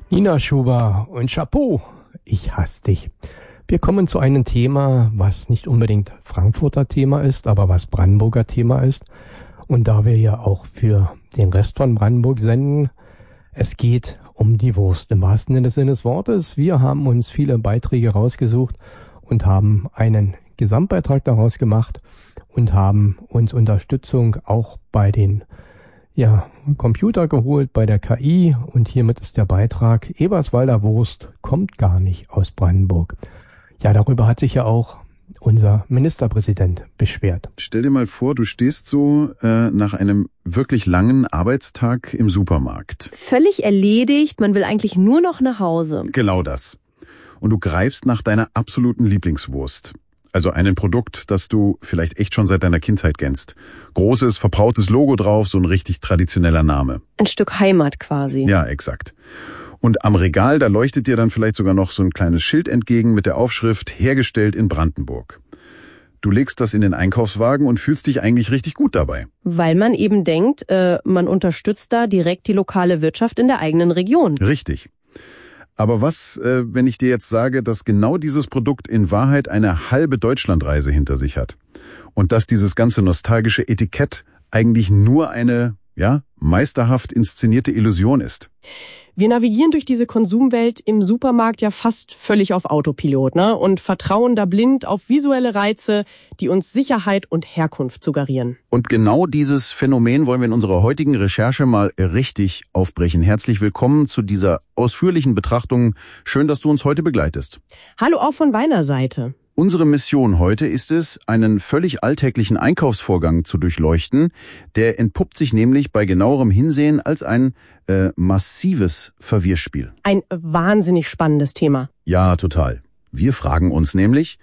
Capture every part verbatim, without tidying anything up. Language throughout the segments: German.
Nina Schuber und Chapeau, ich hasse dich. Wir kommen zu einem Thema, was nicht unbedingt Frankfurter Thema ist, aber was Brandenburger Thema ist. Und da wir ja auch für den Rest von Brandenburg senden, es geht um die Wurst im wahrsten Sinne des Wortes. Wir haben uns viele Beiträge rausgesucht und haben einen Gesamtbeitrag daraus gemacht und haben uns Unterstützung auch bei den ja, Computer geholt, bei der K I, und hiermit ist der Beitrag: Eberswalder Wurst kommt gar nicht aus Brandenburg. Ja, darüber hat sich ja auch unser Ministerpräsident beschwert. Stell dir mal vor, du stehst so äh, nach einem wirklich langen Arbeitstag im Supermarkt. Völlig erledigt, man will eigentlich nur noch nach Hause. Genau das. Und du greifst nach deiner absoluten Lieblingswurst. Also einem Produkt, das du vielleicht echt schon seit deiner Kindheit kennst. Großes, verbrautes Logo drauf, so ein richtig traditioneller Name. Ein Stück Heimat quasi. Ja, exakt. Und am Regal, da leuchtet dir dann vielleicht sogar noch so ein kleines Schild entgegen mit der Aufschrift "Hergestellt in Brandenburg". Du legst das in den Einkaufswagen und fühlst dich eigentlich richtig gut dabei. Weil man eben denkt, äh, man unterstützt da direkt die lokale Wirtschaft in der eigenen Region. Richtig. Aber was, äh, wenn ich dir jetzt sage, dass genau dieses Produkt in Wahrheit eine halbe Deutschlandreise hinter sich hat? Und dass dieses ganze nostalgische Etikett eigentlich nur eine, ja, meisterhaft inszenierte Illusion ist? Wir navigieren durch diese Konsumwelt im Supermarkt ja fast völlig auf Autopilot, ne? Und vertrauen da blind auf visuelle Reize, die uns Sicherheit und Herkunft suggerieren. Und genau dieses Phänomen wollen wir in unserer heutigen Recherche mal richtig aufbrechen. Herzlich willkommen zu dieser ausführlichen Betrachtung. Schön, dass du uns heute begleitest. Hallo auch von meiner Seite. Unsere Mission heute ist es, einen völlig alltäglichen Einkaufsvorgang zu durchleuchten. Der entpuppt sich nämlich bei genauerem Hinsehen als ein äh, massives Verwirrspiel. Ein wahnsinnig spannendes Thema. Ja, total. Wir fragen uns nämlich,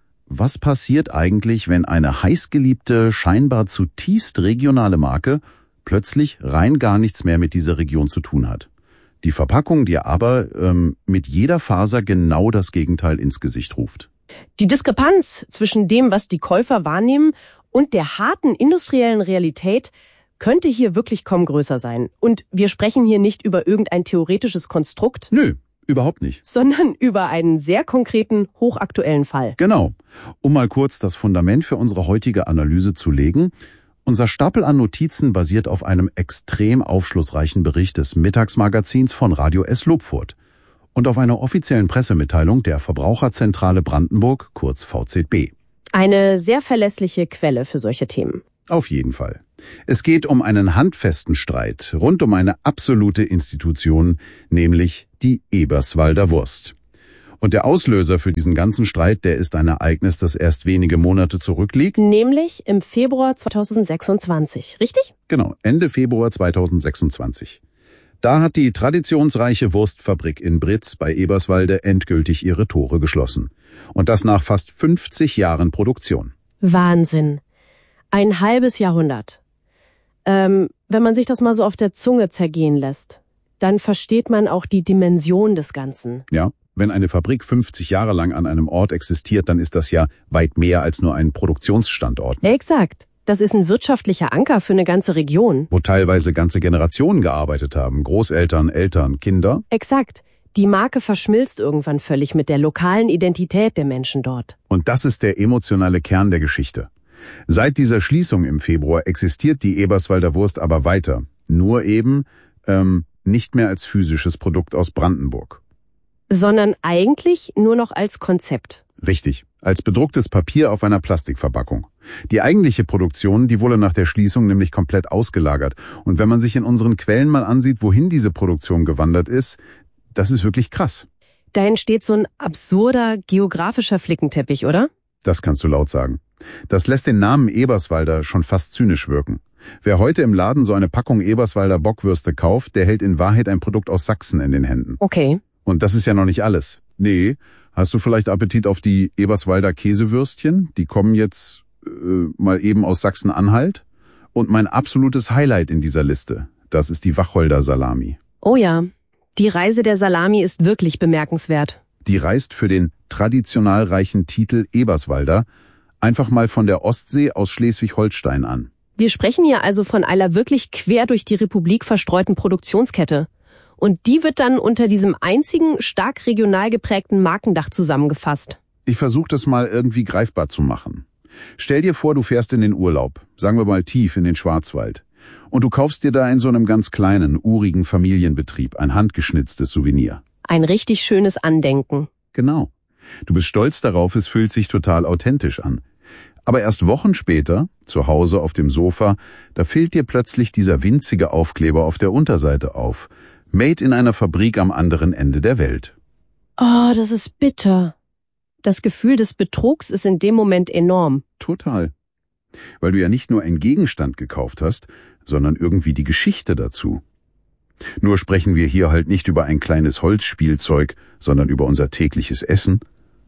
was passiert eigentlich, wenn eine heißgeliebte, scheinbar zutiefst regionale Marke plötzlich rein gar nichts mehr mit dieser Region zu tun hat? Die Verpackung dir aber ähm, mit jeder Faser genau das Gegenteil ins Gesicht ruft. Die Diskrepanz zwischen dem, was die Käufer wahrnehmen, und der harten industriellen Realität könnte hier wirklich kaum größer sein. Und wir sprechen hier nicht über irgendein theoretisches Konstrukt. Nö, überhaupt nicht. Sondern über einen sehr konkreten, hochaktuellen Fall. Genau. Um mal kurz das Fundament für unsere heutige Analyse zu legen. Unser Stapel an Notizen basiert auf einem extrem aufschlussreichen Bericht des Mittagsmagazins von Radio S. Lobfurt und auf einer offiziellen Pressemitteilung der Verbraucherzentrale Brandenburg, kurz V Z B. Eine sehr verlässliche Quelle für solche Themen. Auf jeden Fall. Es geht um einen handfesten Streit rund um eine absolute Institution, nämlich die Eberswalder Wurst. Und der Auslöser für diesen ganzen Streit, der ist ein Ereignis, das erst wenige Monate zurückliegt. Nämlich im Februar zweitausendsechsundzwanzig, richtig? Genau, Ende Februar zweitausendsechsundzwanzig. Da hat die traditionsreiche Wurstfabrik in Britz bei Eberswalde endgültig ihre Tore geschlossen. Und das nach fast fünfzig Jahren Produktion. Wahnsinn. Ein halbes Jahrhundert. Ähm, wenn man sich das mal so auf der Zunge zergehen lässt, dann versteht man auch die Dimension des Ganzen. Ja, wenn eine Fabrik fünfzig Jahre lang an einem Ort existiert, dann ist das ja weit mehr als nur ein Produktionsstandort. Exakt. Das ist ein wirtschaftlicher Anker für eine ganze Region. Wo teilweise ganze Generationen gearbeitet haben. Großeltern, Eltern, Kinder. Exakt. Die Marke verschmilzt irgendwann völlig mit der lokalen Identität der Menschen dort. Und das ist der emotionale Kern der Geschichte. Seit dieser Schließung im Februar existiert die Eberswalder Wurst aber weiter. Nur eben ähm, nicht mehr als physisches Produkt aus Brandenburg. Sondern eigentlich nur noch als Konzept. Richtig, als bedrucktes Papier auf einer Plastikverpackung. Die eigentliche Produktion, die wurde nach der Schließung nämlich komplett ausgelagert. Und wenn man sich in unseren Quellen mal ansieht, wohin diese Produktion gewandert ist, das ist wirklich krass. Da entsteht so ein absurder geografischer Flickenteppich, oder? Das kannst du laut sagen. Das lässt den Namen Eberswalder schon fast zynisch wirken. Wer heute im Laden so eine Packung Eberswalder Bockwürste kauft, der hält in Wahrheit ein Produkt aus Sachsen in den Händen. Okay. Und das ist ja noch nicht alles. Nee, hast du vielleicht Appetit auf die Eberswalder Käsewürstchen? Die kommen jetzt äh, mal eben aus Sachsen-Anhalt. Und mein absolutes Highlight in dieser Liste, das ist die Wacholder Salami. Oh ja, die Reise der Salami ist wirklich bemerkenswert. Die reist für den traditional reichen Titel Eberswalder einfach mal von der Ostsee aus Schleswig-Holstein an. Wir sprechen hier also von einer wirklich quer durch die Republik verstreuten Produktionskette. Und die wird dann unter diesem einzigen, stark regional geprägten Markendach zusammengefasst. Ich versuche das mal irgendwie greifbar zu machen. Stell dir vor, du fährst in den Urlaub, sagen wir mal tief in den Schwarzwald. Und du kaufst dir da in so einem ganz kleinen, urigen Familienbetrieb ein handgeschnitztes Souvenir. Ein richtig schönes Andenken. Genau. Du bist stolz darauf, es fühlt sich total authentisch an. Aber erst Wochen später, zu Hause auf dem Sofa, da fällt dir plötzlich dieser winzige Aufkleber auf der Unterseite auf. Made in einer Fabrik am anderen Ende der Welt. Oh, das ist bitter. Das Gefühl des Betrugs ist in dem Moment enorm. Total. Weil du ja nicht nur einen Gegenstand gekauft hast, sondern irgendwie die Geschichte dazu. Nur sprechen wir hier halt nicht über ein kleines Holzspielzeug, sondern über unser tägliches Essen.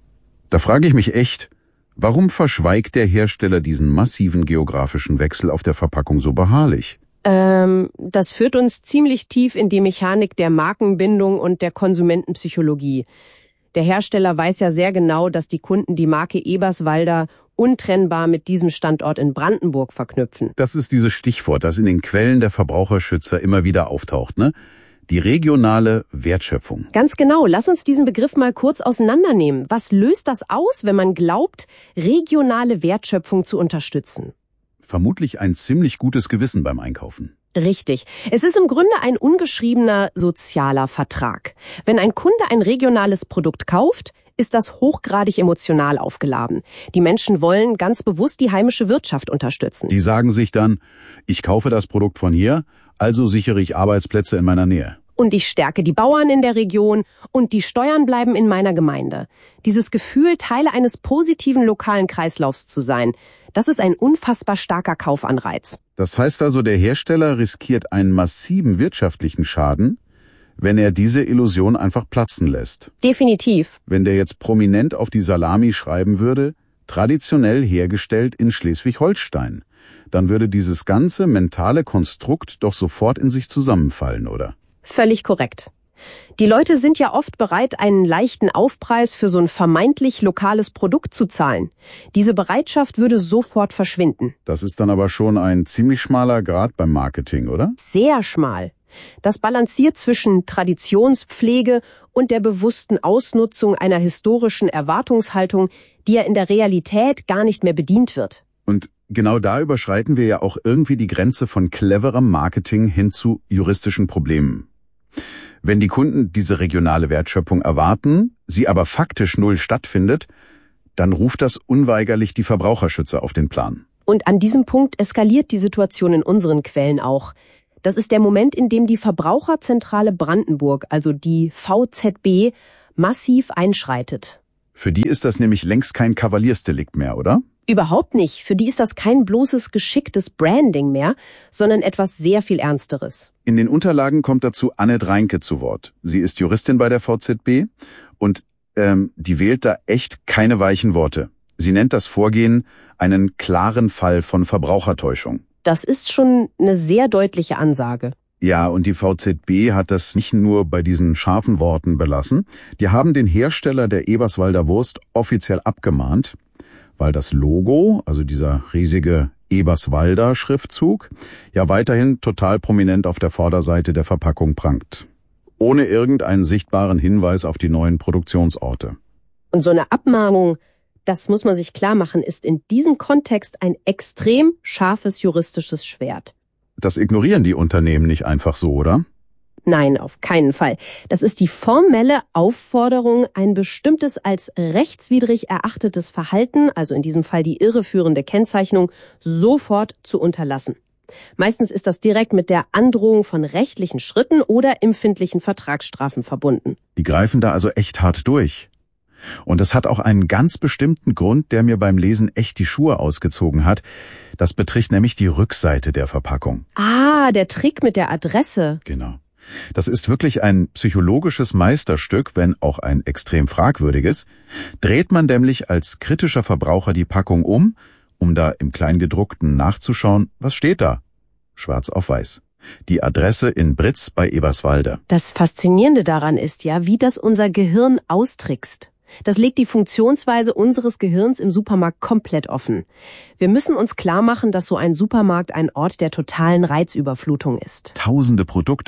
Da frage ich mich echt, warum verschweigt der Hersteller diesen massiven geografischen Wechsel auf der Verpackung so beharrlich? Ähm, das führt uns ziemlich tief in die Mechanik der Markenbindung und der Konsumentenpsychologie. Der Hersteller weiß ja sehr genau, dass die Kunden die Marke Eberswalder untrennbar mit diesem Standort in Brandenburg verknüpfen. Das ist dieses Stichwort, das in den Quellen der Verbraucherschützer immer wieder auftaucht, ne? Die regionale Wertschöpfung. Ganz genau. Lass uns diesen Begriff mal kurz auseinandernehmen. Was löst das aus, wenn man glaubt, regionale Wertschöpfung zu unterstützen? Vermutlich ein ziemlich gutes Gewissen beim Einkaufen. Richtig. Es ist im Grunde ein ungeschriebener sozialer Vertrag. Wenn ein Kunde ein regionales Produkt kauft, ist das hochgradig emotional aufgeladen. Die Menschen wollen ganz bewusst die heimische Wirtschaft unterstützen. Die sagen sich dann, ich kaufe das Produkt von hier, also sichere ich Arbeitsplätze in meiner Nähe. Und ich stärke die Bauern in der Region und die Steuern bleiben in meiner Gemeinde. Dieses Gefühl, Teil eines positiven lokalen Kreislaufs zu sein, das ist ein unfassbar starker Kaufanreiz. Das heißt also, der Hersteller riskiert einen massiven wirtschaftlichen Schaden, wenn er diese Illusion einfach platzen lässt. Definitiv. Wenn der jetzt prominent auf die Salami schreiben würde, traditionell hergestellt in Schleswig-Holstein, dann würde dieses ganze mentale Konstrukt doch sofort in sich zusammenfallen, oder? Völlig korrekt. Die Leute sind ja oft bereit, einen leichten Aufpreis für so ein vermeintlich lokales Produkt zu zahlen. Diese Bereitschaft würde sofort verschwinden. Das ist dann aber schon ein ziemlich schmaler Grat beim Marketing, oder? Sehr schmal. Das balanciert zwischen Traditionspflege und der bewussten Ausnutzung einer historischen Erwartungshaltung, die ja in der Realität gar nicht mehr bedient wird. Und genau da überschreiten wir ja auch irgendwie die Grenze von cleverem Marketing hin zu juristischen Problemen. Wenn die Kunden diese regionale Wertschöpfung erwarten, sie aber faktisch null stattfindet, dann ruft das unweigerlich die Verbraucherschützer auf den Plan. Und an diesem Punkt eskaliert die Situation in unseren Quellen auch. Das ist der Moment, in dem die Verbraucherzentrale Brandenburg, also die V Z B, massiv einschreitet. Für die ist das nämlich längst kein Kavaliersdelikt mehr, oder? Überhaupt nicht. Für die ist das kein bloßes geschicktes Branding mehr, sondern etwas sehr viel Ernsteres. In den Unterlagen kommt dazu Annette Reinke zu Wort. Sie ist Juristin bei der V Z B und ähm, die wählt da echt keine weichen Worte. Sie nennt das Vorgehen einen klaren Fall von Verbrauchertäuschung. Das ist schon eine sehr deutliche Ansage. Ja, und die V Z B hat das nicht nur bei diesen scharfen Worten belassen. Die haben den Hersteller der Eberswalder Wurst offiziell abgemahnt, weil das Logo, also dieser riesige Eberswalder Schriftzug, ja weiterhin total prominent auf der Vorderseite der Verpackung prangt. Ohne irgendeinen sichtbaren Hinweis auf die neuen Produktionsorte. Und so eine Abmahnung, das muss man sich klar machen, ist in diesem Kontext ein extrem scharfes juristisches Schwert. Das ignorieren die Unternehmen nicht einfach so, oder? Nein, auf keinen Fall. Das ist die formelle Aufforderung, ein bestimmtes als rechtswidrig erachtetes Verhalten, also in diesem Fall die irreführende Kennzeichnung, sofort zu unterlassen. Meistens ist das direkt mit der Androhung von rechtlichen Schritten oder empfindlichen Vertragsstrafen verbunden. Die greifen da also echt hart durch. Und das hat auch einen ganz bestimmten Grund, der mir beim Lesen echt die Schuhe ausgezogen hat. Das betrifft nämlich die Rückseite der Verpackung. Ah, der Trick mit der Adresse. Genau. Das ist wirklich ein psychologisches Meisterstück, wenn auch ein extrem fragwürdiges. Dreht man nämlich als kritischer Verbraucher die Packung um, um da im Kleingedruckten nachzuschauen, was steht da? Schwarz auf weiß. Die Adresse in Britz bei Eberswalde. Das Faszinierende daran ist ja, wie das unser Gehirn austrickst. Das legt die Funktionsweise unseres Gehirns im Supermarkt komplett offen. Wir müssen uns klar machen, dass so ein Supermarkt ein Ort der totalen Reizüberflutung ist. Tausende Produkte.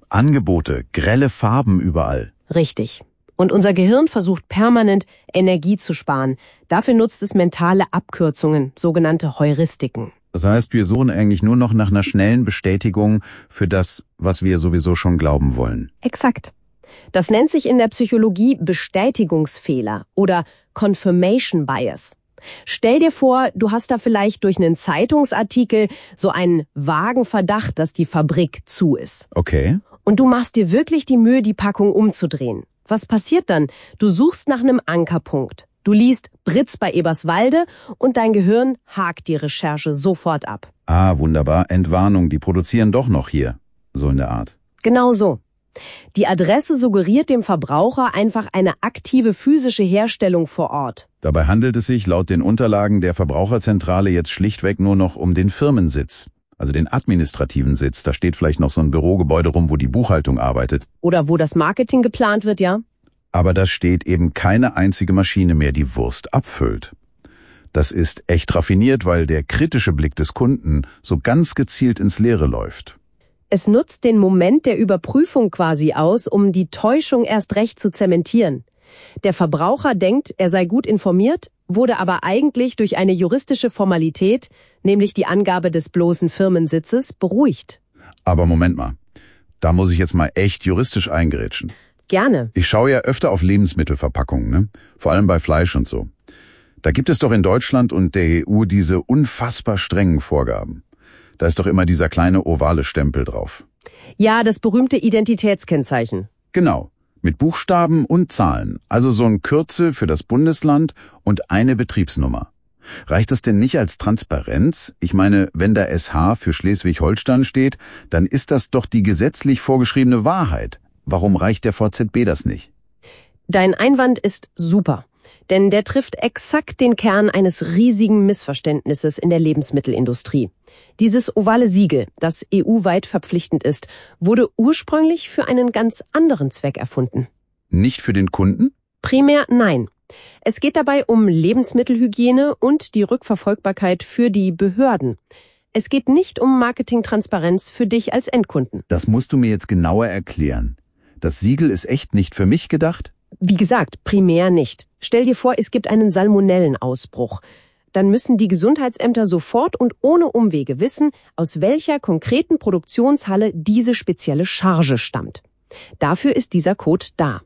Angebote, grelle Farben überall. Richtig. Und unser Gehirn versucht permanent, Energie zu sparen. Dafür nutzt es mentale Abkürzungen, sogenannte Heuristiken. Das heißt, wir suchen eigentlich nur noch nach einer schnellen Bestätigung für das, was wir sowieso schon glauben wollen. Exakt. Das nennt sich in der Psychologie Bestätigungsfehler oder Confirmation Bias. Stell dir vor, du hast da vielleicht durch einen Zeitungsartikel so einen vagen Verdacht, dass die Fabrik zu ist. Okay. Und du machst dir wirklich die Mühe, die Packung umzudrehen. Was passiert dann? Du suchst nach einem Ankerpunkt. Du liest Britz bei Eberswalde und dein Gehirn hakt die Recherche sofort ab. Ah, wunderbar. Entwarnung, die produzieren doch noch hier. So in der Art. Genau so. Die Adresse suggeriert dem Verbraucher einfach eine aktive physische Herstellung vor Ort. Dabei handelt es sich laut den Unterlagen der Verbraucherzentrale jetzt schlichtweg nur noch um den Firmensitz, also den administrativen Sitz. Da steht vielleicht noch so ein Bürogebäude rum, wo die Buchhaltung arbeitet. Oder wo das Marketing geplant wird, ja? Aber da steht eben keine einzige Maschine mehr, die Wurst abfüllt. Das ist echt raffiniert, weil der kritische Blick des Kunden so ganz gezielt ins Leere läuft. Es nutzt den Moment der Überprüfung quasi aus, um die Täuschung erst recht zu zementieren. Der Verbraucher denkt, er sei gut informiert, wurde aber eigentlich durch eine juristische Formalität, nämlich die Angabe des bloßen Firmensitzes, beruhigt. Aber Moment mal, da muss ich jetzt mal echt juristisch eingrätschen. Gerne. Ich schaue ja öfter auf Lebensmittelverpackungen, ne? Vor allem bei Fleisch und so. Da gibt es doch in Deutschland und der E U diese unfassbar strengen Vorgaben. Da ist doch immer dieser kleine ovale Stempel drauf. Ja, das berühmte Identitätskennzeichen. Genau, mit Buchstaben und Zahlen, also so ein Kürzel für das Bundesland und eine Betriebsnummer. Reicht das denn nicht als Transparenz? Ich meine, wenn da S H für Schleswig-Holstein steht, dann ist das doch die gesetzlich vorgeschriebene Wahrheit. Warum reicht der V Z B das nicht? Dein Einwand ist super, denn der trifft exakt den Kern eines riesigen Missverständnisses in der Lebensmittelindustrie. Dieses ovale Siegel, das E U-weit verpflichtend ist, wurde ursprünglich für einen ganz anderen Zweck erfunden. Nicht für den Kunden? Primär nein. Es geht dabei um Lebensmittelhygiene und die Rückverfolgbarkeit für die Behörden. Es geht nicht um Marketingtransparenz für dich als Endkunden. Das musst du mir jetzt genauer erklären. Das Siegel ist echt nicht für mich gedacht? Wie gesagt, primär nicht. Stell dir vor, es gibt einen Salmonellenausbruch. Dann müssen die Gesundheitsämter sofort und ohne Umwege wissen, aus welcher konkreten Produktionshalle diese spezielle Charge stammt. Dafür ist dieser Code da.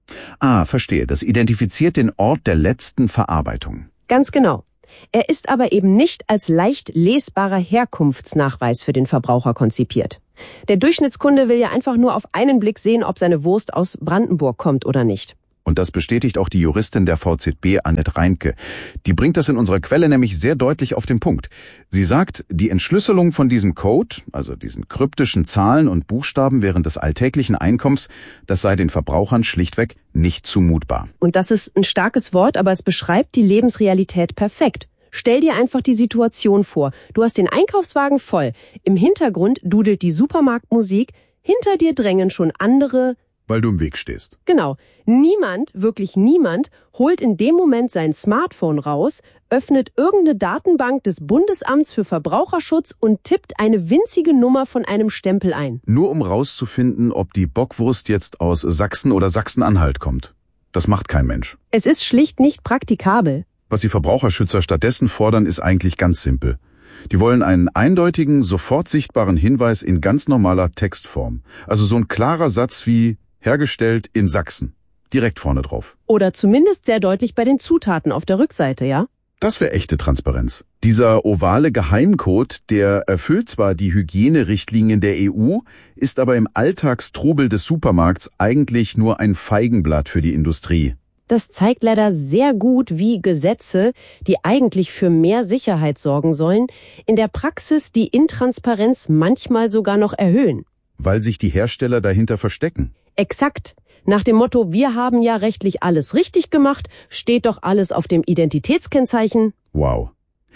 Ah, verstehe. Das identifiziert den Ort der letzten Verarbeitung. Ganz genau. Er ist aber eben nicht als leicht lesbarer Herkunftsnachweis für den Verbraucher konzipiert. Der Durchschnittskunde will ja einfach nur auf einen Blick sehen, ob seine Wurst aus Brandenburg kommt oder nicht. Und das bestätigt auch die Juristin der V Z B, Annette Reinke. Die bringt das in unserer Quelle nämlich sehr deutlich auf den Punkt. Sie sagt, die Entschlüsselung von diesem Code, also diesen kryptischen Zahlen und Buchstaben während des alltäglichen Einkommens, das sei den Verbrauchern schlichtweg nicht zumutbar. Und das ist ein starkes Wort, aber es beschreibt die Lebensrealität perfekt. Stell dir einfach die Situation vor. Du hast den Einkaufswagen voll. Im Hintergrund dudelt die Supermarktmusik. Hinter dir drängen schon andere. Weil du im Weg stehst. Genau. Niemand, wirklich niemand, holt in dem Moment sein Smartphone raus, öffnet irgendeine Datenbank des Bundesamts für Verbraucherschutz und tippt eine winzige Nummer von einem Stempel ein. Nur um rauszufinden, ob die Bockwurst jetzt aus Sachsen oder Sachsen-Anhalt kommt. Das macht kein Mensch. Es ist schlicht nicht praktikabel. Was die Verbraucherschützer stattdessen fordern, ist eigentlich ganz simpel. Die wollen einen eindeutigen, sofort sichtbaren Hinweis in ganz normaler Textform. Also so ein klarer Satz wie hergestellt in Sachsen. Direkt vorne drauf. Oder zumindest sehr deutlich bei den Zutaten auf der Rückseite, ja? Das wäre echte Transparenz. Dieser ovale Geheimcode, der erfüllt zwar die Hygienerichtlinien der E U, ist aber im Alltagstrubel des Supermarkts eigentlich nur ein Feigenblatt für die Industrie. Das zeigt leider sehr gut, wie Gesetze, die eigentlich für mehr Sicherheit sorgen sollen, in der Praxis die Intransparenz manchmal sogar noch erhöhen. Weil sich die Hersteller dahinter verstecken. Exakt. Nach dem Motto, wir haben ja rechtlich alles richtig gemacht, steht doch alles auf dem Identitätskennzeichen. Wow.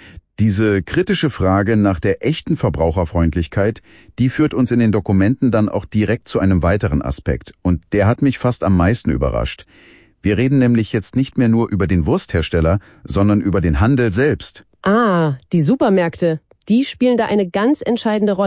Diese kritische Frage nach der echten Verbraucherfreundlichkeit, die führt uns in den Dokumenten dann auch direkt zu einem weiteren Aspekt. Und der hat mich fast am meisten überrascht. Wir reden nämlich jetzt nicht mehr nur über den Wursthersteller, sondern über den Handel selbst. Ah, die Supermärkte, die spielen da eine ganz entscheidende Rolle.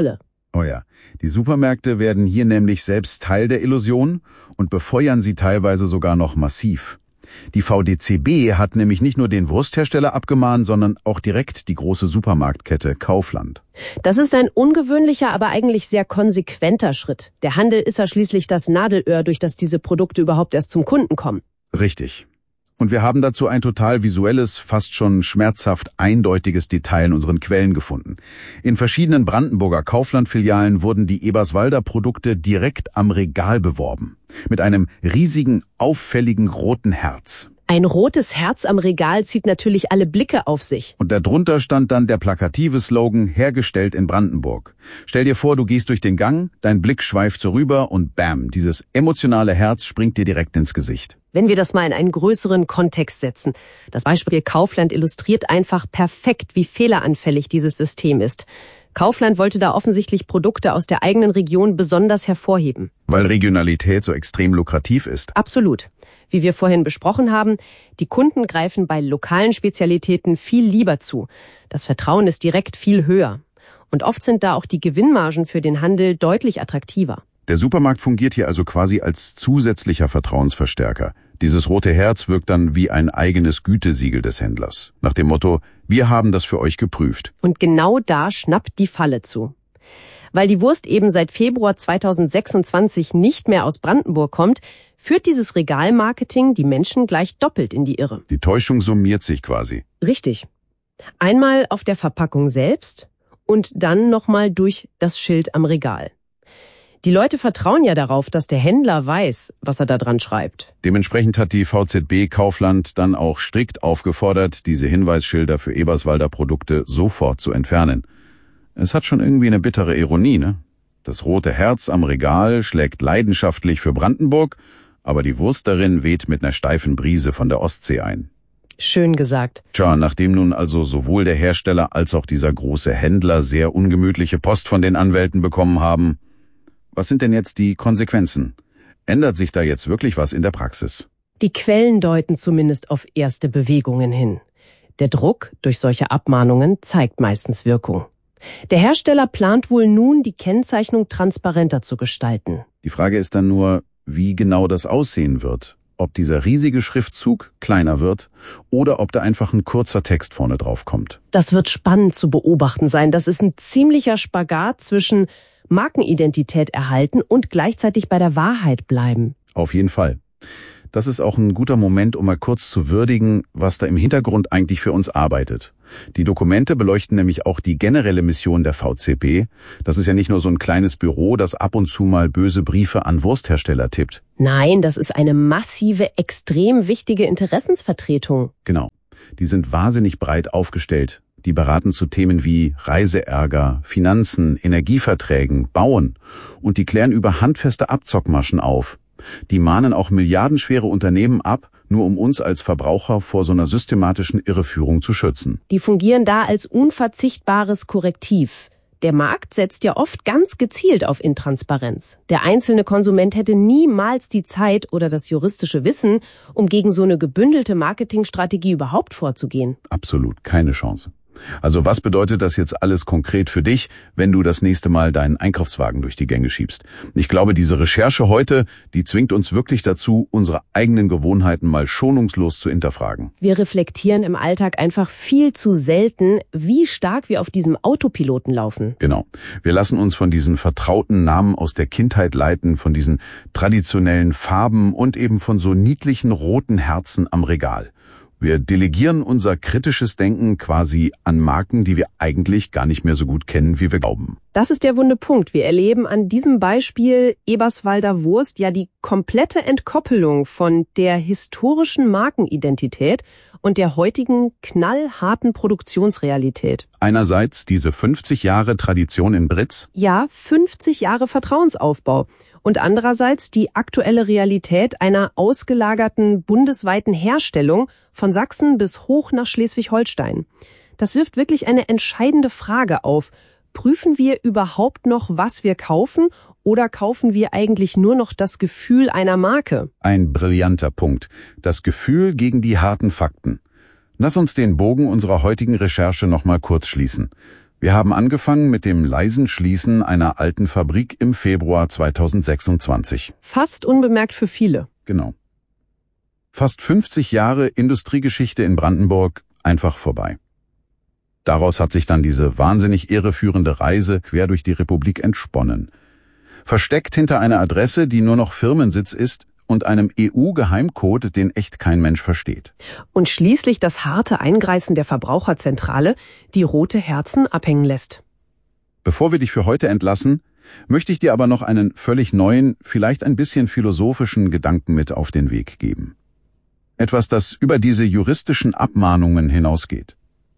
Oh ja, die Supermärkte werden hier nämlich selbst Teil der Illusion und befeuern sie teilweise sogar noch massiv. Die V D C B hat nämlich nicht nur den Wursthersteller abgemahnt, sondern auch direkt die große Supermarktkette Kaufland. Das ist ein ungewöhnlicher, aber eigentlich sehr konsequenter Schritt. Der Handel ist ja schließlich das Nadelöhr, durch das diese Produkte überhaupt erst zum Kunden kommen. Richtig. Und wir haben dazu ein total visuelles, fast schon schmerzhaft eindeutiges Detail in unseren Quellen gefunden. In verschiedenen Brandenburger Kaufland-Filialen wurden die Eberswalder Produkte direkt am Regal beworben. Mit einem riesigen, auffälligen roten Herz. Ein rotes Herz am Regal zieht natürlich alle Blicke auf sich. Und darunter stand dann der plakative Slogan, hergestellt in Brandenburg. Stell dir vor, du gehst durch den Gang, dein Blick schweift so rüber und bam, dieses emotionale Herz springt dir direkt ins Gesicht. Wenn wir das mal in einen größeren Kontext setzen. Das Beispiel Kaufland illustriert einfach perfekt, wie fehleranfällig dieses System ist. Kaufland wollte da offensichtlich Produkte aus der eigenen Region besonders hervorheben. Weil Regionalität so extrem lukrativ ist. Absolut. Wie wir vorhin besprochen haben, die Kunden greifen bei lokalen Spezialitäten viel lieber zu. Das Vertrauen ist direkt viel höher. Und oft sind da auch die Gewinnmargen für den Handel deutlich attraktiver. Der Supermarkt fungiert hier also quasi als zusätzlicher Vertrauensverstärker. Dieses rote Herz wirkt dann wie ein eigenes Gütesiegel des Händlers. Nach dem Motto, wir haben das für euch geprüft. Und genau da schnappt die Falle zu. Weil die Wurst eben seit Februar zweitausendsechsundzwanzig nicht mehr aus Brandenburg kommt, führt dieses Regalmarketing die Menschen gleich doppelt in die Irre. Die Täuschung summiert sich quasi. Richtig. Einmal auf der Verpackung selbst und dann nochmal durch das Schild am Regal. Die Leute vertrauen ja darauf, dass der Händler weiß, was er da dran schreibt. Dementsprechend hat die V Z B Kaufland dann auch strikt aufgefordert, diese Hinweisschilder für Eberswalder Produkte sofort zu entfernen. Es hat schon irgendwie eine bittere Ironie, ne? Das rote Herz am Regal schlägt leidenschaftlich für Brandenburg, aber die Wurst darin weht mit einer steifen Brise von der Ostsee ein. Schön gesagt. Tja, nachdem nun also sowohl der Hersteller als auch dieser große Händler sehr ungemütliche Post von den Anwälten bekommen haben, was sind denn jetzt die Konsequenzen? Ändert sich da jetzt wirklich was in der Praxis? Die Quellen deuten zumindest auf erste Bewegungen hin. Der Druck durch solche Abmahnungen zeigt meistens Wirkung. Der Hersteller plant wohl nun, die Kennzeichnung transparenter zu gestalten. Die Frage ist dann nur, wie genau das aussehen wird. Ob dieser riesige Schriftzug kleiner wird oder ob da einfach ein kurzer Text vorne drauf kommt. Das wird spannend zu beobachten sein. Das ist ein ziemlicher Spagat zwischen Markenidentität erhalten und gleichzeitig bei der Wahrheit bleiben. Auf jeden Fall. Das ist auch ein guter Moment, um mal kurz zu würdigen, was da im Hintergrund eigentlich für uns arbeitet. Die Dokumente beleuchten nämlich auch die generelle Mission der V Z B. Das ist ja nicht nur so ein kleines Büro, das ab und zu mal böse Briefe an Wursthersteller tippt. Nein, das ist eine massive, extrem wichtige Interessensvertretung. Genau. Die sind wahnsinnig breit aufgestellt. Die beraten zu Themen wie Reiseärger, Finanzen, Energieverträgen, Bauen. Und die klären über handfeste Abzockmaschen auf. Die mahnen auch milliardenschwere Unternehmen ab, nur um uns als Verbraucher vor so einer systematischen Irreführung zu schützen. Die fungieren da als unverzichtbares Korrektiv. Der Markt setzt ja oft ganz gezielt auf Intransparenz. Der einzelne Konsument hätte niemals die Zeit oder das juristische Wissen, um gegen so eine gebündelte Marketingstrategie überhaupt vorzugehen. Absolut, keine Chance. Also was bedeutet das jetzt alles konkret für dich, wenn du das nächste Mal deinen Einkaufswagen durch die Gänge schiebst? Ich glaube, diese Recherche heute, die zwingt uns wirklich dazu, unsere eigenen Gewohnheiten mal schonungslos zu hinterfragen. Wir reflektieren im Alltag einfach viel zu selten, wie stark wir auf diesem Autopiloten laufen. Genau. Wir lassen uns von diesen vertrauten Namen aus der Kindheit leiten, von diesen traditionellen Farben und eben von so niedlichen roten Herzen am Regal. Wir delegieren unser kritisches Denken quasi an Marken, die wir eigentlich gar nicht mehr so gut kennen, wie wir glauben. Das ist der wunde Punkt. Wir erleben an diesem Beispiel Eberswalder Wurst ja die komplette Entkoppelung von der historischen Markenidentität und der heutigen knallharten Produktionsrealität. Einerseits diese fünfzig Jahre Tradition in Britz. Ja, fünfzig Jahre Vertrauensaufbau. Und andererseits die aktuelle Realität einer ausgelagerten bundesweiten Herstellung von Sachsen bis hoch nach Schleswig-Holstein. Das wirft wirklich eine entscheidende Frage auf. Prüfen wir überhaupt noch, was wir kaufen, oder kaufen wir eigentlich nur noch das Gefühl einer Marke? Ein brillanter Punkt. Das Gefühl gegen die harten Fakten. Lass uns den Bogen unserer heutigen Recherche noch mal kurz schließen. Wir haben angefangen mit dem leisen Schließen einer alten Fabrik im Februar zweitausendsechsundzwanzig. Fast unbemerkt für viele. Genau. Fast fünfzig Jahre Industriegeschichte in Brandenburg einfach vorbei. Daraus hat sich dann diese wahnsinnig irreführende Reise quer durch die Republik entsponnen. Versteckt hinter einer Adresse, die nur noch Firmensitz ist, und einem E U-Geheimcode, den echt kein Mensch versteht. Und schließlich das harte Eingreifen der Verbraucherzentrale, die rote Herzen abhängen lässt. Bevor wir dich für heute entlassen, möchte ich dir aber noch einen völlig neuen, vielleicht ein bisschen philosophischen Gedanken mit auf den Weg geben. Etwas, das über diese juristischen Abmahnungen hinausgeht.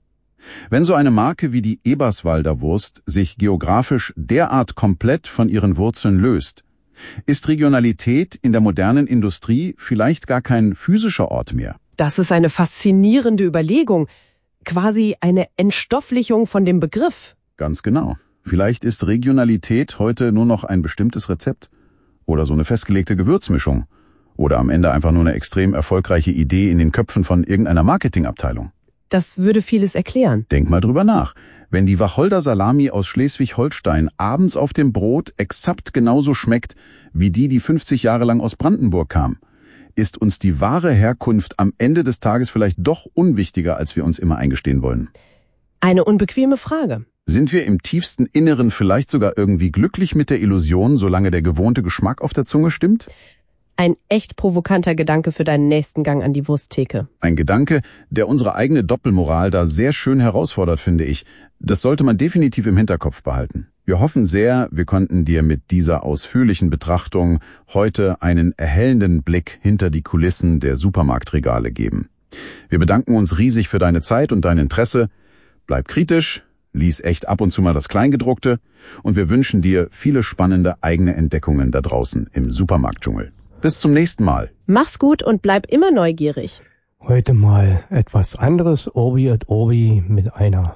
Wenn so eine Marke wie die Eberswalder Wurst sich geografisch derart komplett von ihren Wurzeln löst, ist Regionalität in der modernen Industrie vielleicht gar kein physischer Ort mehr. Das ist eine faszinierende Überlegung, quasi eine Entstofflichung von dem Begriff. Ganz genau. Vielleicht ist Regionalität heute nur noch ein bestimmtes Rezept oder so eine festgelegte Gewürzmischung oder am Ende einfach nur eine extrem erfolgreiche Idee in den Köpfen von irgendeiner Marketingabteilung. Das würde vieles erklären. Denk mal drüber nach. Wenn die Wacholder-Salami aus Schleswig-Holstein abends auf dem Brot exakt genauso schmeckt, wie die, die fünfzig Jahre lang aus Brandenburg kam, ist uns die wahre Herkunft am Ende des Tages vielleicht doch unwichtiger, als wir uns immer eingestehen wollen. Eine unbequeme Frage. Sind wir im tiefsten Inneren vielleicht sogar irgendwie glücklich mit der Illusion, solange der gewohnte Geschmack auf der Zunge stimmt? Ein echt provokanter Gedanke für deinen nächsten Gang an die Wursttheke. Ein Gedanke, der unsere eigene Doppelmoral da sehr schön herausfordert, finde ich. Das sollte man definitiv im Hinterkopf behalten. Wir hoffen sehr, wir konnten dir mit dieser ausführlichen Betrachtung heute einen erhellenden Blick hinter die Kulissen der Supermarktregale geben. Wir bedanken uns riesig für deine Zeit und dein Interesse. Bleib kritisch, lies echt ab und zu mal das Kleingedruckte und wir wünschen dir viele spannende eigene Entdeckungen da draußen im Supermarktdschungel. Bis zum nächsten Mal. Mach's gut und bleib immer neugierig. Heute mal etwas anderes, Obi et Obi, mit einer,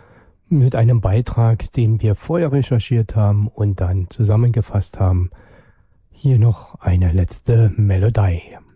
mit einem Beitrag, den wir vorher recherchiert haben und dann zusammengefasst haben. Hier noch eine letzte Melodie.